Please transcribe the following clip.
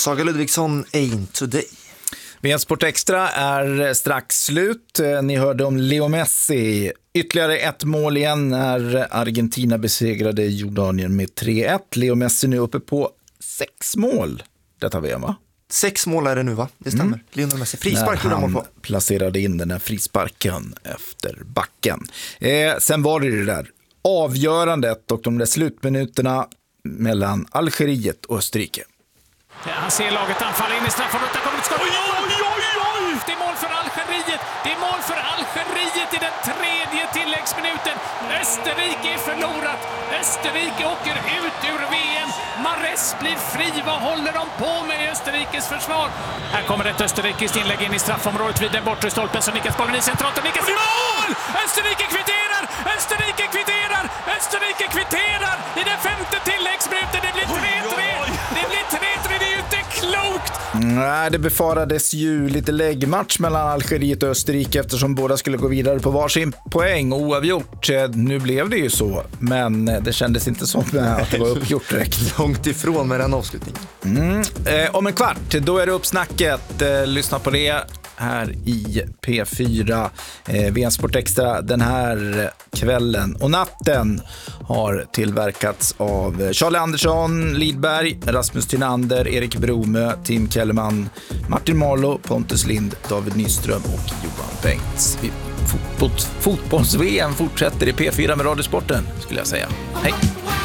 Saga Ludvigsson, Ain't Today. VM-sport Extra är strax slut. Ni hörde om Leo Messi. Ytterligare ett mål igen när Argentina besegrade Jordanien med 3-1. Leo Messi nu uppe på 6 mål. Detta VM, va? 6 mål är det nu, va? Det stämmer. Lionel Messi. Frispark gjorde mål på. Placerade in den här frisparken efter backen. Sen var det där avgörandet och de där slutminuterna mellan Algeriet och Österrike. Han ser laget anfalla in i straffområdet. Där kommer ett skott. Det är mål för Algeriet. Det är mål för Algeriet i den 3:e tilläggsminuten. Österrike är förlorat. Österrike åker ut ur VM. Mahrez blir fri. Vad håller de på med i Österrikes försvar? Här kommer ett österrikiskt inlägg in i straffområdet vid den bortre stolpen. Så nickas bollen i centralt och nickas i mål! Österrike kvitterar! Österrike kvitterar! Österrike kvitterar i den 5:e tilläggsminuten. Det blir 3-3. Det blir 3-3. Det är ju inte klokt! Nej, det befarades ju lite läggmatch mellan Algeriet och Österrike eftersom båda skulle gå vidare på varsin poäng oavgjort. Nu blev det ju så, men det kändes inte som att det var uppgjort direkt. Långt ifrån med den avslutningen. Om en kvart, då är det uppsnacket. Lyssna på det här i P4. VM-sport Extra den här kvällen och natten har tillverkats av Charlie Andersson, Lidberg, Rasmus Tynander, Erik Bromö, Tim Kellerman, Martin Marlo, Pontus Lind, David Nyström och Johan Bengts. Fotbolls-VM fortsätter i P4 med Radiosporten, skulle jag säga. Hej!